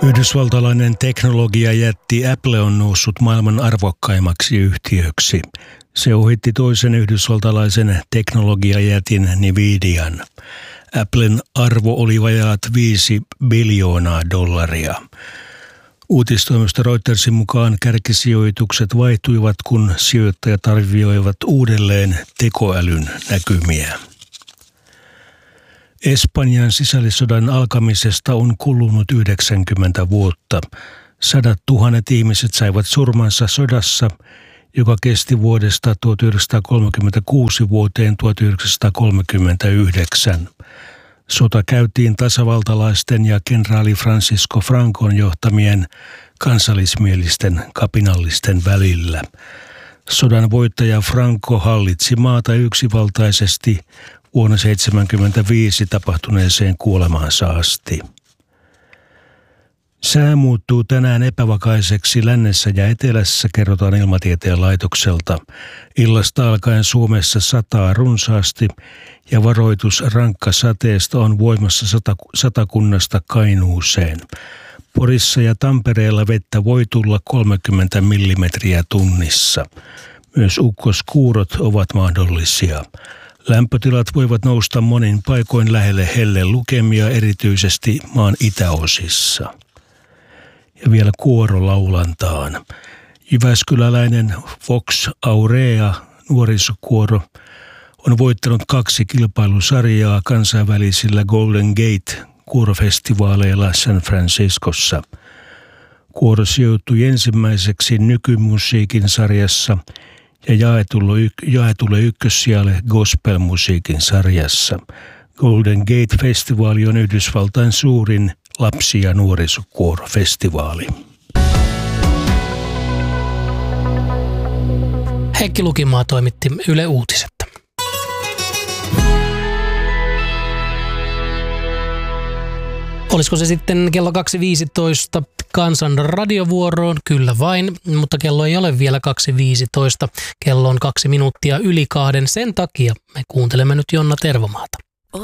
Yhdysvaltalainen teknologiajätti Apple on noussut maailman arvokkaimmaksi yhtiöksi. Se ohitti toisen yhdysvaltalaisen teknologiajätin Nvidian. Applen arvo oli vajaat $5 biljoonaa. Uutistoimisto Reutersin mukaan kärkisijoitukset vaihtuivat, kun sijoittajat arvioivat uudelleen tekoälyn näkymiä. Espanjan sisällissodan alkamisesta on kulunut 90 vuotta. 100 000 ihmiset saivat surmansa sodassa, joka kesti vuodesta 1936 vuoteen 1939. Sota käytiin tasavaltalaisten ja kenraali Francisco Francon johtamien kansallismielisten kapinallisten välillä. Sodan voittaja Franco hallitsi maata yksivaltaisesti vuonna 1975 tapahtuneeseen kuolemaansa asti. Sää muuttuu tänään epävakaiseksi lännessä ja etelässä, kerrotaan Ilmatieteen laitokselta. Illasta alkaen Suomessa sataa runsaasti ja varoitus rankkasateesta on voimassa Satakunnasta Kainuuseen. Porissa ja Tampereella vettä voi tulla 30 millimetriä tunnissa. Myös ukkoskuurot ovat mahdollisia. Lämpötilat voivat nousta monin paikoin lähelle hellelukemia, erityisesti maan itäosissa. Ja vielä kuorolaulantaan. Jyväskyläläinen Vox Aurea nuorisokuoro on voittanut 2 kilpailusarjaa kansainvälisillä Golden Gate-kuorofestivaaleilla San Franciscossa. Kuoro sijoittui ensimmäiseksi nykymusiikin sarjassa ja jaetulle ykkössijalle gospelmusiikin sarjassa. Golden Gate-festivaali on Yhdysvaltain suurin lapsi- ja nuorisokuorofestivaali. Heikki Lukimaa toimitti Yle Uutiset. Olisiko se sitten kello 2.15 Kansan radiovuoroon? Kyllä vain, mutta kello ei ole vielä 2.15. Kello on 2 minuuttia yli 2. Sen takia me kuuntelemme nyt Jonna Tervomaata.